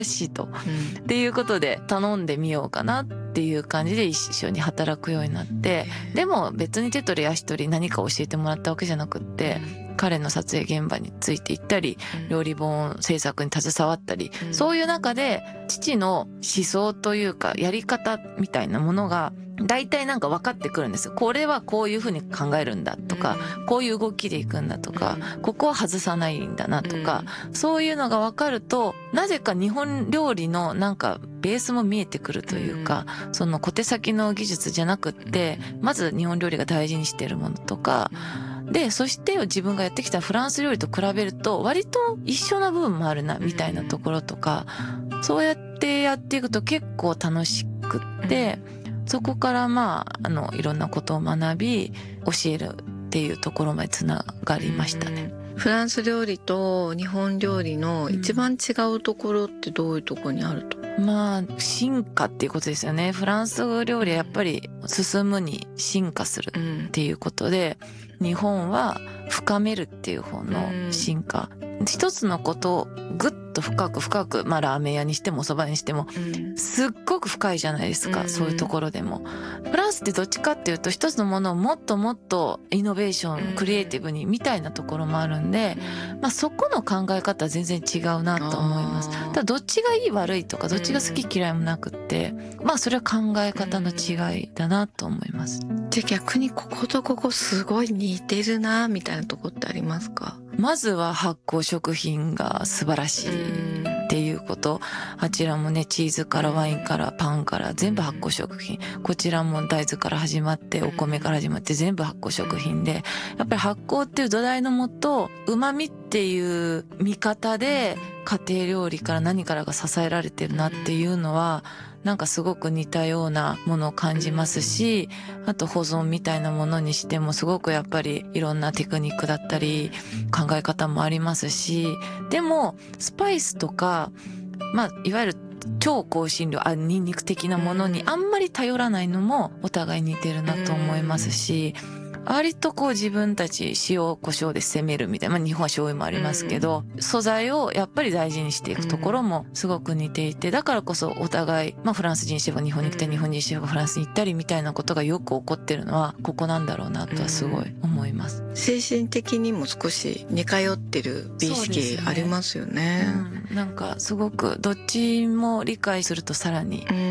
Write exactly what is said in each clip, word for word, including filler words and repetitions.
しいと、 うん、 っていうことで頼んでみようかなっていう感じで一緒に働くようになって、でも別に手取り足取り何か教えてもらったわけじゃなくって、うん、彼の撮影現場について行ったり、うん、料理本制作に携わったり、うん、そういう中で父の思想というかやり方みたいなものが大体なんか分かってくるんですよ。これはこういうふうに考えるんだとか、うん、こういう動きでいくんだとか、うん、ここは外さないんだなとか、うん、そういうのが分かると、なぜか日本料理のなんかベースも見えてくるというか、うん、その小手先の技術じゃなくって、まず日本料理が大事にしているものとか、で、そして自分がやってきたフランス料理と比べると割と一緒な部分もあるなみたいなところとか、そうやってやっていくと結構楽しくって、そこからまあ、あの、いろんなことを学び、教えるっていうところまでつながりましたね。 フランス料理と日本料理の一番違うところってどういうところにあると？ まあ、進化っていうことですよね。フランス料理はやっぱり進むに進化するっていうことで、うん、日本は深めるっていう方の進化。うん、一つのことをぐっと深く深く、まあラーメン屋にしてもお蕎麦にしても、すっごく深いじゃないですか、うん、そういうところでも。フランスってどっちかっていうと一つのものをもっともっとイノベーション、クリエイティブにみたいなところもあるんで、まあそこの考え方は全然違うなと思います。ただどっちがいい悪いとかどっちが好き嫌いもなくって、まあそれは考え方の違いだなと思います。 じゃあ逆にこことここすごい似てるなみたいなとこってありますか？ まずは発酵食品が素晴らしいっていうこと。あちらもね、チーズからワインからパンから全部発酵食品。こちらも大豆から始まってお米から始まって全部発酵食品で、やっぱり発酵っていう土台のもと、旨味っていう見方で家庭料理から何からが支えられてるなっていうのは、なんかすごく似たようなものを感じますし、あと保存みたいなものにしてもすごくやっぱりいろんなテクニックだったり考え方もありますし、でもスパイスとか、まあいわゆる超香辛料、あ、ニンニク的なものにあんまり頼らないのもお互い似てるなと思いますし、割とこう自分たち塩胡椒で攻めるみたいな、まあ日本は醤油もありますけど、うん、素材をやっぱり大事にしていくところもすごく似ていて、だからこそお互い、まあフランス人シェフが日本に来て、日本人シェフがフランスに行ったりみたいなことがよく起こってるのはここなんだろうなとはすごい思います。 うん、精神的にも少し似通ってる美意識ありますよね。 うん、なんかすごくどっちも理解するとさらに、うん、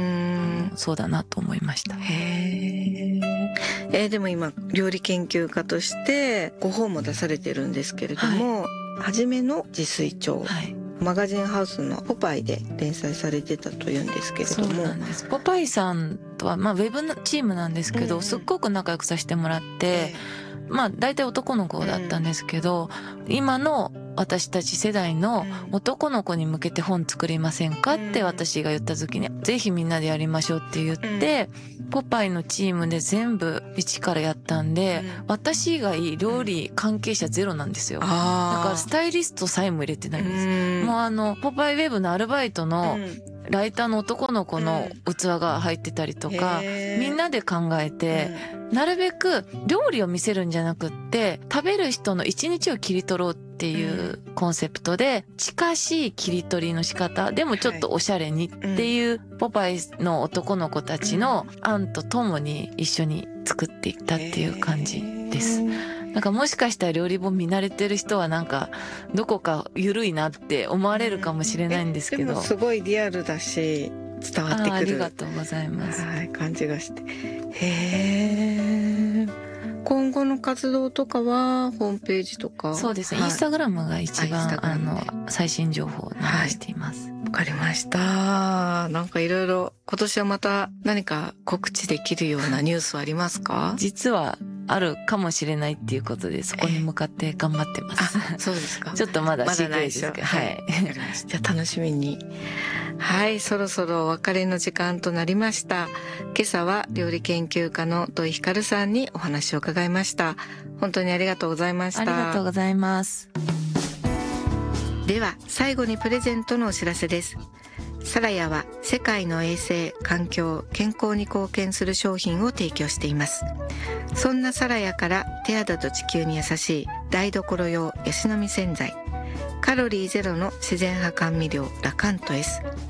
そうだなと思いました。 へー。えー、でも今料理研究家としてご本も出されてるんですけれども、はい、はじめの自炊帳、はい、マガジンハウスのポパイで連載されてたというんですけれども。 そうなんです。ポパイさんとは、まあ、ウェブのチームなんですけど、うん、すっごく仲良くさせてもらって、えー、まあ大体男の子だったんですけど、うん、今の私たち世代の男の子に向けて本作りませんかって私が言った時に、ぜひみんなでやりましょうって言って、ポパイのチームで全部一からやったんで、私以外料理関係者ゼロなんですよ。だからスタイリストさえも入れてないんです。もうあの、ポパイウェブのアルバイトのライターの男の子の器が入ってたりとか、みんなで考えて、なるべく料理を見せるんじゃなくって、食べる人の一日を切り取ろうっていうコンセプトで、近しい切り取りの仕方、でもちょっとおしゃれにっていうポパイの男の子たちの案とともに一緒に作っていったっていう感じです。なんかもしかしたら料理本見慣れてる人はなんかどこか緩いなって思われるかもしれないんですけど、 でもすごいリアルだし伝わってくる、 あ、ありがとうございます、 はい、感じがして、へー。今後の活動とかはホームページとか。 そうですね、はい、インスタグラムが一番あの最新情報を流しています。 わ、はい、かりました。なんかいろいろ今年はまた何か告知できるようなニュースはありますか？ 実はあるかもしれないっていうことで、そこに向かって頑張ってます。 あ、そうですか。 ちょっとまだシークレットですけど、はい。 じゃあ楽しみに。はい、そろそろお別れの時間となりました。今朝は料理研究家の土井ひかるさんにお話を伺いました。本当にありがとうございました。 ありがとうございます。 では最後にプレゼントのお知らせです。サラヤは世界の衛生、環境、健康に貢献する商品を提供しています。そんなサラヤから手肌と地球に優しい台所用ヤシの実洗剤、 カロリーゼロの自然派甘味料ラカント S。